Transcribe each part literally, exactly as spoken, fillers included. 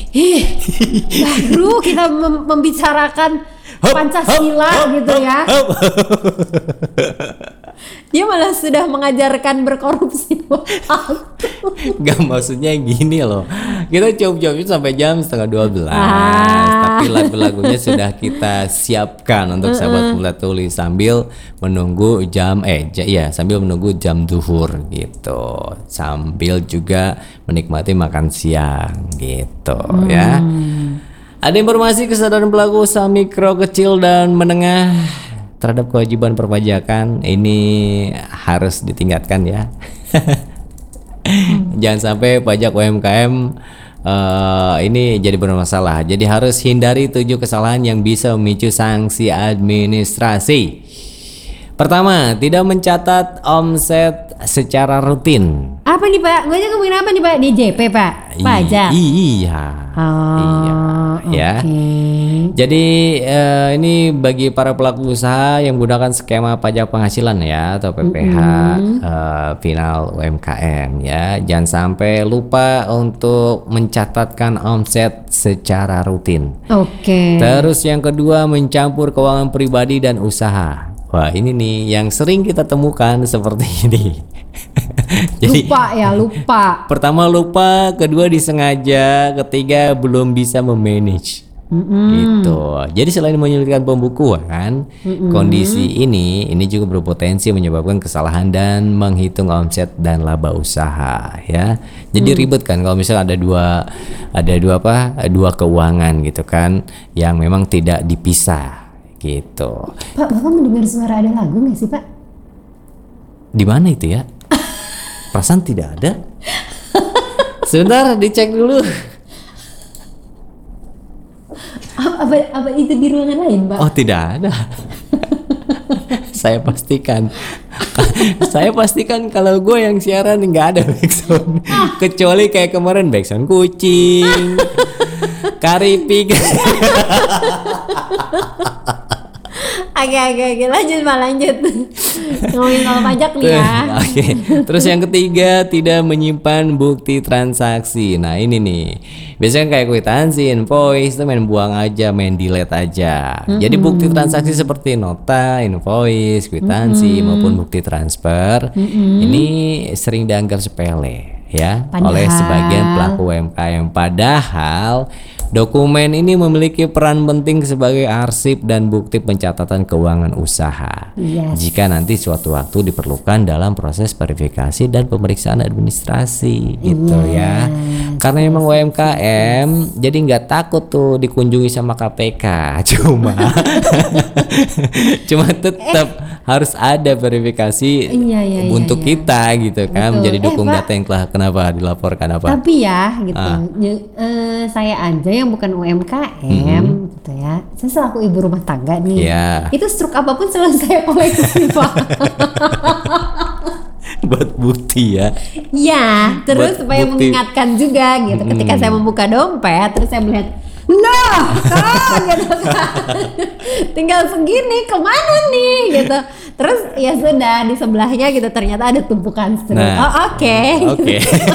Ih, baru kita mem- membicarakan Hop, Pancasila hop, hop, gitu ya. hop, hop. Dia malah sudah mengajarkan berkorupsi. Gak, maksudnya gini loh. Kita coba-coba sampai jam setengah dua belas. Ah. Tapi lagu-lagunya sudah kita siapkan untuk sahabat Bulat Tuli sambil menunggu jam eh j- ya sambil menunggu jam zuhur gitu. Sambil juga menikmati makan siang gitu ya. Ada informasi kesadaran pelaku usaha mikro, kecil dan menengah terhadap kewajiban perpajakan ini harus ditingkatkan ya. Jangan sampai pajak U M K M uh, ini jadi bermasalah. Jadi harus hindari tujuh kesalahan yang bisa memicu sanksi administrasi. Pertama, tidak mencatat omset secara rutin. Apa nih Pak? Gue aja ngomongin apa nih Pak? D J P Pak? Pajak? I- iya. Oh, Iya. Ya. oke. Jadi eh, ini bagi para pelaku usaha yang menggunakan skema pajak penghasilan ya atau P P H eh, final U M K M ya. Jangan sampai lupa untuk mencatatkan omset secara rutin. Oke. Terus yang kedua, mencampur keuangan pribadi dan usaha. Wah, ini nih yang sering kita temukan seperti ini. Jadi Lupa ya, lupa. pertama lupa, kedua disengaja, ketiga belum bisa memanage. Gitu. Jadi selain menyulitkan pembukuan, kondisi ini ini juga berpotensi menyebabkan kesalahan dan menghitung omset dan laba usaha ya. Jadi ribet kan kalau misalnya ada dua ada dua apa? Dua keuangan gitu kan yang memang tidak dipisah gitu. Pak, Bapak mendengar suara ada lagu nggak sih Pak? Di mana itu ya? Perasaan tidak ada. Sebentar dicek dulu. Apa, apa itu di ruangan lain Pak? Oh, tidak ada. Saya pastikan. Saya pastikan kalau gue yang siaran nggak ada backsound. Kecuali kayak kemarin backsound kucing, karipik. Oke oke oke lanjut Pak, lanjut. Ngomongin soal pajak nih ya. Oke. Terus yang ketiga, tidak menyimpan bukti transaksi. Nah ini nih, biasanya kayak kwitansi, invoice itu main buang aja, main delete aja. Jadi bukti transaksi seperti nota, invoice, kwitansi maupun bukti transfer ini sering dianggap sepele ya oleh Padahal- sebagian pelaku U M K M. Padahal dokumen ini memiliki peran penting sebagai arsip dan bukti pencatatan keuangan usaha. Yes. Jika nanti suatu waktu diperlukan dalam proses verifikasi dan pemeriksaan administrasi gitu ya. Karena memang U M K M jadi nggak takut tuh dikunjungi sama K P K. Cuma cuma tetap harus ada verifikasi Iya, iya, iya, untuk iya. kita gitu kan, Betul. menjadi Eh, dukung Pak. data yang telah kenapa dilaporkan apa. Tapi ya gitu, Ah. ny- eh, saya aja yang bukan U M K M gitu ya. Saya selaku ibu rumah tangga nih. Iya. Itu struk apapun selalu saya koleksi Pak. Buat bukti ya. Ya, terus Buat supaya bukti. mengingatkan juga gitu. Ketika saya membuka dompet, terus saya melihat, nah, kan, gitu kan. Tinggal segini, kemana nih, gitu. Terus ya sudah di sebelahnya gitu ternyata ada tumpukan struk. Nah, Oh oke. Oke.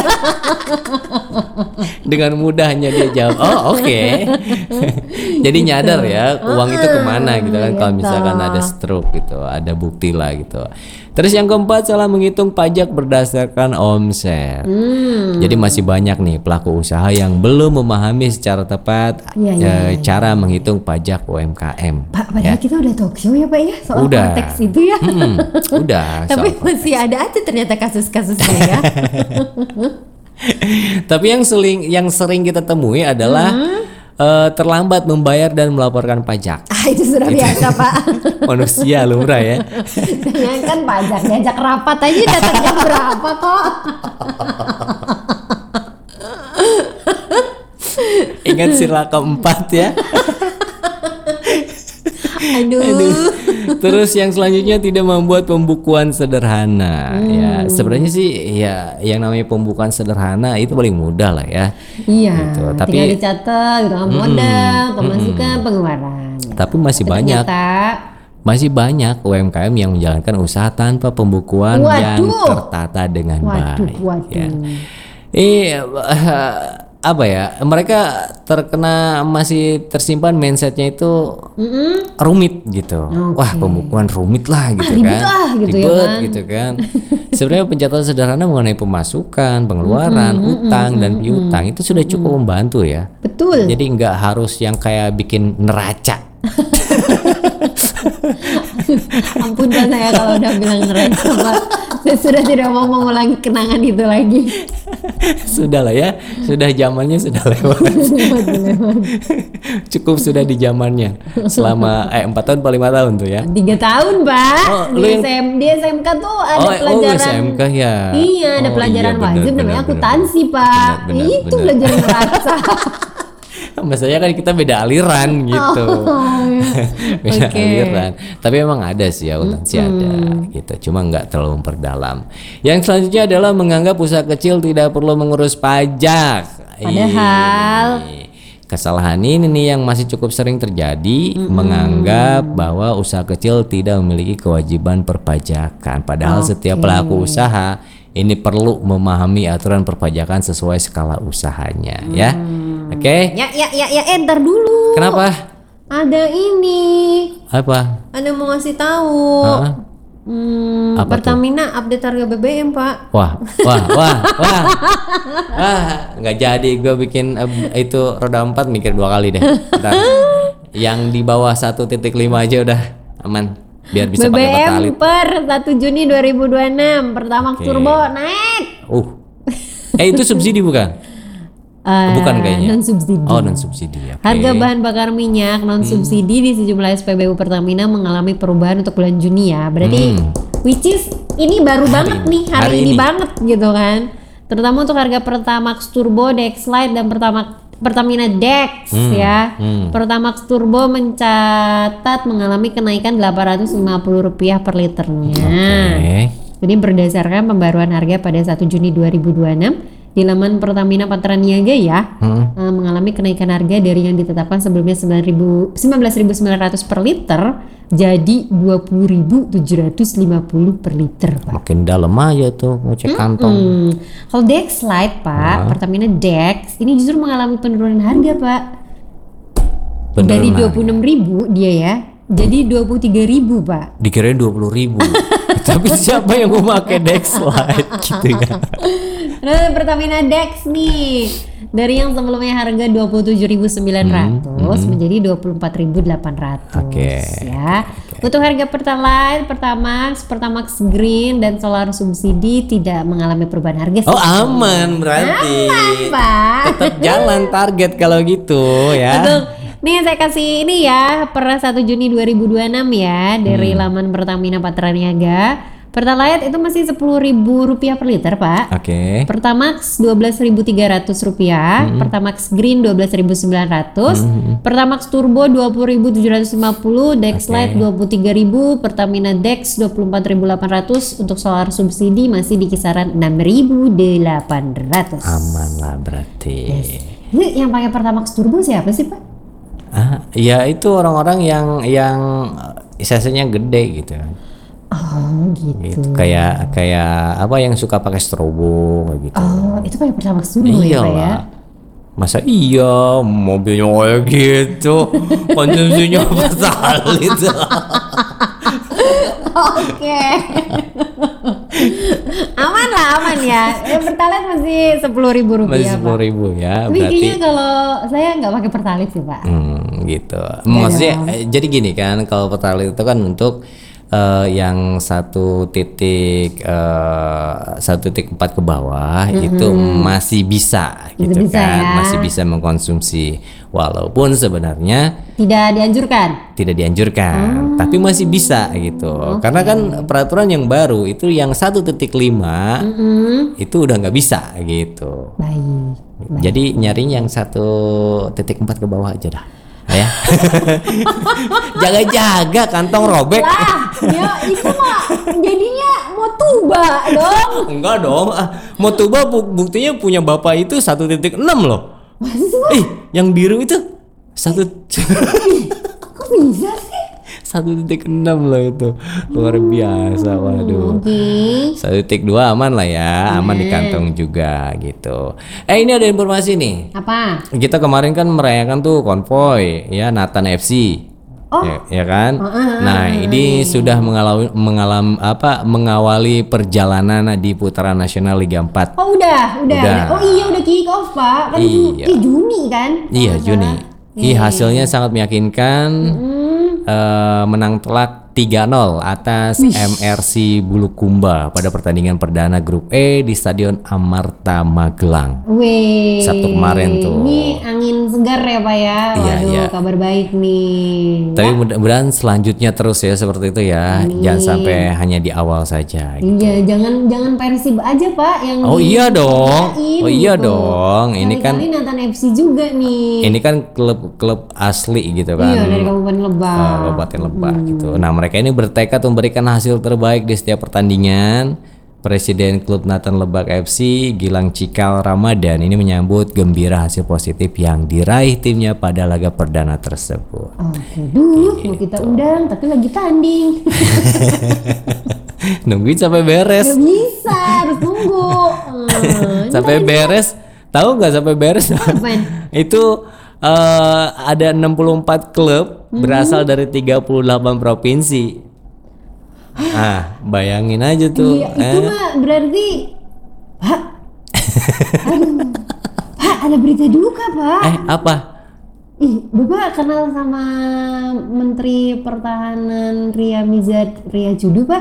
Dengan mudahnya dia jawab, oh oke. Jadi nyadar ya uang itu kemana gitu kan kalau Gitu. misalkan ada stroke gitu, ada bukti lah gitu. Terus yang keempat, salah menghitung pajak berdasarkan omset. Hmm. Jadi masih banyak nih pelaku usaha yang belum memahami secara tepat Iya, iya, eh, iya, cara menghitung pajak U M K M. Pak, padahal kita udah talk show ya Pak ya soal Udah. konteks itu ya. Hmm, udah. Tapi soal- masih ada aja ternyata kasus-kasusnya ya. Tapi yang sering yang sering kita temui adalah eh, terlambat membayar dan melaporkan pajak. Ah itu sudah biasa Pak. Manusia lumrah ya. Jangan kan pajak diajak rapat aja datang jam berapa kok. Ingat sila keempat ya. Aduh. Aduh. Terus yang selanjutnya, tidak membuat pembukuan sederhana. Ya, sebenarnya sih ya yang namanya pembukuan sederhana itu paling mudah lah ya. Iya. Gitu. Tapi- Tinggal dicatat gitu kan modal, pemasukan, pengeluaran. gitu. Tapi masih Tapi banyak ternyata, masih banyak U M K M yang menjalankan usaha tanpa pembukuan yang Waduh. tertata dengan waduh, baik. waduh. Ya. Eh, apa ya, mereka terkena masih tersimpan mindsetnya itu Mm-mm. rumit gitu. Oke. Wah, pembukuan rumit lah gitu ribet kan. lah gitu ya Ribet kan. gitu kan. Sebenarnya pencatatan sederhana mengenai pemasukan, pengeluaran, utang dan piutang itu sudah cukup membantu ya. Betul. Jadi nggak harus yang kayak bikin neraca. Ampun kan saya kalau udah bilang neraca Pak. Saya sudah tidak mau mengulangi kenangan itu lagi. Sudah lah ya, sudah zamannya sudah lewat. Cukup sudah di zamannya. Selama eh empat tahun atau lima tahun tuh ya. Tiga tahun Pak. Oh, di, lu yang- S M, di S M K tuh ada Oh, oh, pelajaran. S M K ya. Iya, ada Oh, pelajaran iya, benar, wajib benar, namanya benar, akuntansi Pak. Benar, benar, itu benar. belajar neraca. Maksudnya kan kita beda aliran gitu. Beda Oke. aliran. Tapi emang ada sih akuntansi ada gitu. Cuma nggak terlalu memperdalam. Yang selanjutnya adalah menganggap usaha kecil tidak perlu mengurus pajak. Padahal- Ini. Kesalahan ini nih yang masih cukup sering terjadi, menganggap bahwa usaha kecil tidak memiliki kewajiban perpajakan. Padahal setiap pelaku usaha ini perlu memahami aturan perpajakan sesuai skala usahanya, ya. Oke. Ya ya ya ya eh, ntar dulu. Kenapa? Ada ini. Apa? Ada yang mau ngasih tahu. Hah? Hmm, Apa tuh? Pertamina update harga B B M Pak. Wah, wah, wah, wah. Ah, nggak jadi gue bikin eh, itu roda empat mikir dua kali deh. Ntar. Yang di bawah satu titik lima aja udah aman. Biar bisa pakai B B M pertalit. per satu Juni dua ribu dua puluh enam Pertamax Oke. Turbo naik. Uh. Eh itu subsidi bukan? Eh, Bukan kayaknya. non subsidi. Oh, non subsidi. Oke. Harga bahan bakar minyak non subsidi di sejumlah S P B U Pertamina mengalami perubahan untuk bulan Juni ya. Berarti Hmm. which is ini baru banget ini. nih hari, Hari ini. ini. banget gitu kan. Terutama untuk harga Pertamax Turbo, Dexlite dan Pertamax Pertamina Dex ya. hmm. Pertamax Turbo mencatat mengalami kenaikan delapan ratus lima puluh rupiah per liternya. Oke. Ini berdasarkan pembaruan harga pada satu Juni dua ribu dua puluh enam di laman Pertamina Patraniaga ya, Hmm. eh, mengalami kenaikan harga dari yang ditetapkan sebelumnya sembilan belas ribu sembilan ratus per liter jadi dua puluh ribu tujuh ratus lima puluh per liter Pak. Makin dalam aja tuh ngecek kantong. Hmm. Kalau Dexlite Pak, Pertamina Dex ini justru mengalami penurunan harga Pak. Bener Dari nah. dua puluh enam ribu dia ya, jadi dua puluh tiga ribu Pak. Dikirain dua puluh ribu. Tapi siapa yang mau pakai Dexlite gitu kan? Nah, Pertamina Dex nih dari yang sebelumnya harga dua puluh tujuh ribu sembilan ratus menjadi dua puluh empat ribu delapan ratus Oke, ya. Untuk harga Pertalite, Pertamax, Pertamax Green dan solar subsidi tidak mengalami perubahan harga. Oh aman berarti. Pak. Tetap jalan target kalau gitu ya. Betul. Nih saya kasih ini ya per satu Juni dua ribu dua puluh enam ya dari laman Pertamina Patraniaga. Pertalite itu masih sepuluh ribu rupiah per liter Pak. Oke. Pertamax dua belas ribu tiga ratus rupiah, Pertamax Green dua belas ribu sembilan ratus, Pertamax Turbo dua puluh ribu tujuh ratus lima puluh, Dexlite Oke. dua puluh tiga ribu, Pertamina Dex dua puluh empat ribu delapan ratus, untuk solar subsidi masih di kisaran enam ribu delapan ratus. Aman lah berarti. Ini yang pakai Pertamax Turbo siapa sih Pak? Ah, ya itu orang-orang yang yang sesenya gede gitu. Oh gitu. Gitu. Kayak kayak apa yang suka pakai strobo kayak gitu. Oh itu pakai Pertamax Turbo ya Iya Pak ya? lah. Masa iya mobilnya kayak gitu konsumsinya pertalite. Oke. Aman lah, aman ya. Yang Pertalite masih sepuluh ribu Masih rupiah sepuluh Pak. ribu ya Tapi berarti. kayaknya kalau saya nggak pakai Pertalite sih Pak. Hmm, gitu. Maksudnya dong. eh, jadi gini kan kalau pertalite itu kan untuk eh, yang satu titik eh, satu titik empat ke bawah itu masih bisa Itu gitu bisa kan, ya. masih bisa mengkonsumsi walaupun sebenarnya Tidak dianjurkan. tidak dianjurkan, tapi masih bisa gitu. Karena kan peraturan yang baru itu yang satu titik lima itu udah nggak bisa gitu. Baik. Jadi nyari yang satu titik empat ke bawah aja dah, ya. Jaga-jaga kantong robek. Lah, ya itu mah jadinya mau tuba dong. Enggak dong, ah, Motuba bu- buktinya punya bapak itu satu titik enam loh. Masa sih Pak? Ih, yang biru itu satu Kok bisa sih? satu titik enam loh itu. Luar biasa. Waduh. Oke. satu titik dua aman lah ya, aman di kantong juga gitu. Eh ini ada informasi nih. Apa? Kita kemarin kan merayakan tuh konvoy ya Nathan F C. Oh. Ya, ya kan? Uh, uh, nah, ini sudah mengalami mengalam apa mengawali perjalanan di putaran nasional Liga empat. Oh udah, udah, Udah. udah. Oh iya udah kick off Pak. Kan Iya. di Juni kan? Iya, Kalau Juni. salah. Ih, hasilnya sangat meyakinkan. Hmm. Eh, menang telak tiga nol atas M R C Bulukumba pada pertandingan perdana grup E di Stadion Amarta Magelang. Wih. Sabtu kemarin tuh. Ini angin segar ya Pak ya. Iya, Waduh, iya. kabar baik nih. Tapi mudah-mudahan selanjutnya terus ya seperti itu ya. Jangan sampai hanya di awal saja. Gitu. Iya, jangan jangan Persib aja Pak yang Oh iya dong. dikerjain Oh iya gitu. dong. Ini kan Kali-kali Nathan F C juga nih. ini kan klub-klub asli gitu kan. Iya dari Kabupaten Lebak. Uh, Kabupaten Lebak gitu. Nah mereka ini bertekad memberikan hasil terbaik di setiap pertandingan. Presiden klub Nathan Lebak F C Gilang Cikal Ramadan ini menyambut gembira hasil positif yang diraih timnya pada laga perdana tersebut. Oke, duh, mau kita undang tapi lagi tanding. Nungguin sampai beres. Gak bisa, harus tunggu. Hmm, Sampai beres. Tahu nggak sampai beres? Apaan? Itu eh, ada enam puluh empat klub berasal dari tiga puluh delapan provinsi. Ah, bayangin aja tuh. Iya, itu eh. mah berarti Pak. Aduh. Pak, ada berita duka, Pak. Eh, apa? Ih, Bapak kenal sama Menteri Pertahanan Ria Mizard Ria Cudu, Pak?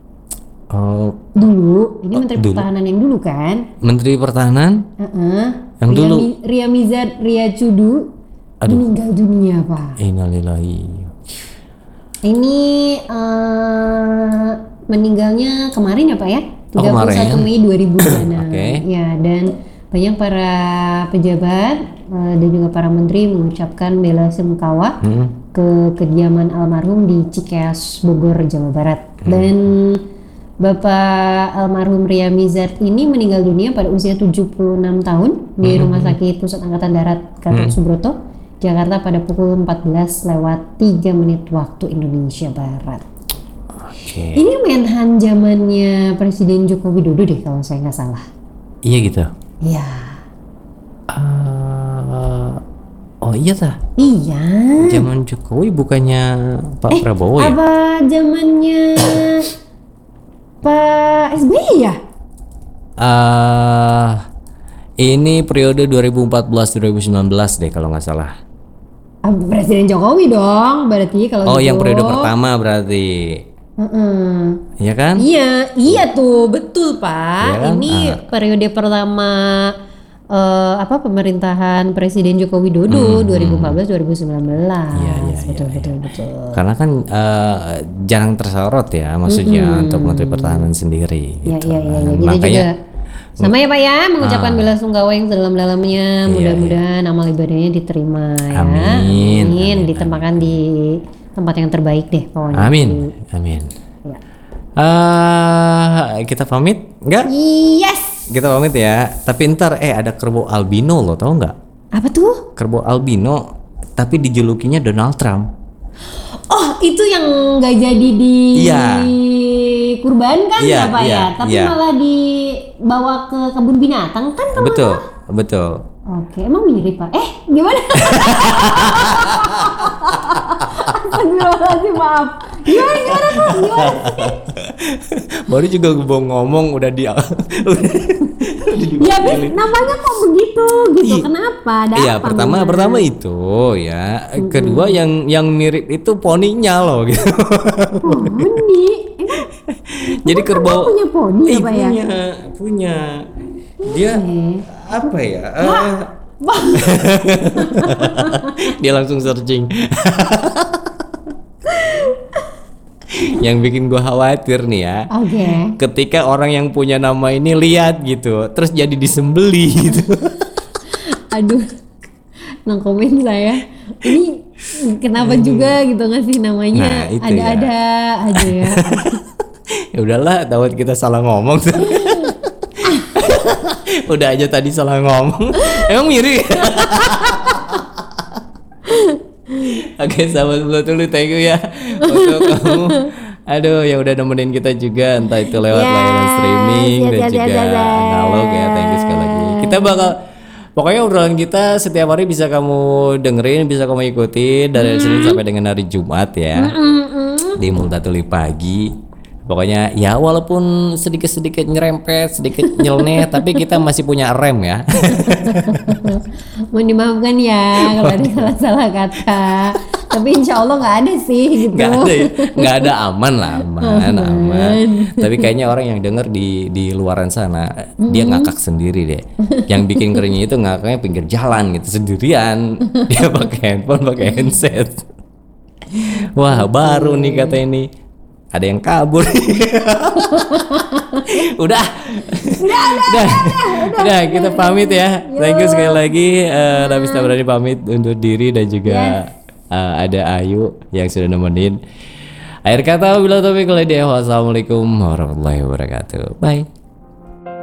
Oh, Dulu, ini Menteri dulu. Pertahanan yang dulu kan? Menteri Pertahanan? Heeh. Yang Ria dulu? Mi- Ria Mizard Ria Cudu meninggal dunia, Pak. Innalillahi. Ini eh, meninggalnya kemarin ya Pak ya? Oh, tiga puluh satu kemarin. Mei dua ribu dua puluh enam. Oke. Ya, dan banyak para pejabat eh, dan juga para menteri mengucapkan bela sungkawa Hmm. ke kediaman almarhum di Cikeas, Bogor, Jawa Barat. Hmm. Dan Bapak almarhum Ria Mizard ini meninggal dunia pada usia tujuh puluh enam tahun di Rumah Sakit Pusat Angkatan Darat Gatot Subroto, Jakarta pada pukul empat belas lewat tiga menit waktu Indonesia Barat. Oke. Ini menhan zamannya Presiden Joko Widodo deh kalau saya nggak salah. Iya gitu. Iya. Eh, oh iya tah. Iya. Zaman Jokowi bukannya Pak Eh, Prabowo ya? apa zamannya Pak S B Y ya? Eh, ini periode dua ribu empat belas dua ribu sembilan belas deh kalau nggak salah. Ah, Presiden Jokowi dong, berarti kalau Oh, gitu. yang periode pertama berarti. Heeh. Iya kan? Iya, iya tuh, betul Pak. Iya kan? Ini Ah. periode pertama eh, apa pemerintahan Presiden Joko Widodo dua ribu empat belas dua ribu sembilan belas. Hmm. Iya, iya, betul, iya, betul, betul. Karena kan eh, jarang tersorot ya, maksudnya untuk Menteri Pertahanan sendiri. Iya, gitu iya, iya. kan. Kita Makanya juga sama ya Pak ya, mengucapkan Ah. bela sungkawa yang sedalam-dalamnya. Iya, Mudah-mudahan amal ibadahnya diterima ya. Amin, amin, Ditempatkan di tempat yang terbaik deh pokoknya. Amin, amin. Ya. Eh, kita pamit nggak? Yes. Kita pamit ya. Tapi ntar eh ada kerbau albino lo tau nggak? Apa tuh? Kerbau albino tapi dijulukinya Donald Trump. Oh, itu yang nggak jadi di Iya. kurbankan Iya, ya Pak iya, ya, tapi iya. malah dibawa ke kebun binatang kan kalau Betul, nggak salah? betul. Oke, emang mirip Pak? Eh, gimana? Astagfirullahaladzim, maaf. Gimana, gimana Pak? Gimana sih? Baru juga gue mau ngomong udah di Ya, habis namanya kok begitu gitu? Iya. Kenapa? Ada Iya, apa, pertama Bunda? pertama itu ya. Kedua yang yang mirip itu poninya loh gitu. Poni? Emang Jadi emang kerbau Bapak punya poni Eh, ya Pak ya? punya, punya. Dia apa ya? eh, Wah, dia langsung searching. Yang bikin gua khawatir nih ya. oke. Ketika orang yang punya nama ini lihat gitu, terus jadi disembeli gitu. Aduh, no komen saya. Ini kenapa juga gitu ngasih namanya? Nah, itu Ada-ada aja ya. Ya udahlah, takut kita salah ngomong. Udah aja tadi salah ngomong. Emang mirip. Oke, sahabat Betul thank you ya untuk kamu. Aduh, yang udah nemenin kita juga entah itu lewat Yes, layanan streaming yes, dan yes, juga yes, yes, yes. analog ya. Thank you sekali lagi. Kita bakal pokoknya obrolan kita setiap hari bisa kamu dengerin, bisa kamu ikuti dari Senin sampai dengan hari Jumat ya. Di Multatuli Pagi. Pokoknya ya walaupun sedikit-sedikit nyerempet, sedikit nyeleneh, tapi kita masih punya rem ya. Mohon dimaafkan ya kalau ada salah-salah kata. Tapi insya Allah nggak ada sih gitu. Nggak ada ya, nggak ada aman lah, aman, aman. Tapi kayaknya orang yang denger di di luaran sana, dia ngakak sendiri deh. Yang bikin keringnya itu ngakaknya pinggir jalan gitu sendirian. Dia pakai handphone, pakai handset. Wah baru nih kata ini. Ada yang kabur. udah. Udah, udah, udah, udah, kita pamit ya. Thank you sekali lagi. Uh, Nafis Tabrani pamit undur diri dan juga Yes. uh, ada Ayu yang sudah nemenin. Akhir kata, bila taufiq wal hidayah. Wassalamualaikum warahmatullahi wabarakatuh. Bye.